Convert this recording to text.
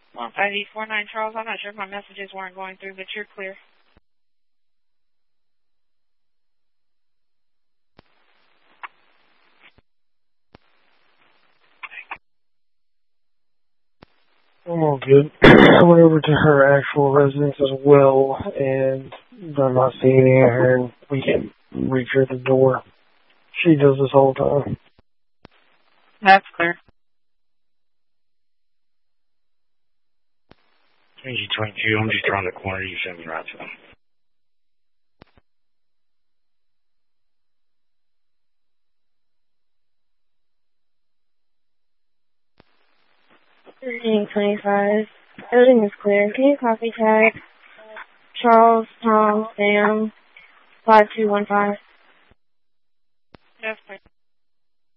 15E49 Charles, I'm not sure if my messages weren't going through, but you're clear. I'm all good. I went over to her actual residence as well, and I'm not seeing any of her, and we can reach her at the door. She does this all the time. That's clear. G22, I'm just around the corner. You send me right to them. G25. Building is clear. Can you copy tag Charles, Tom, Sam, 5215? That's clear.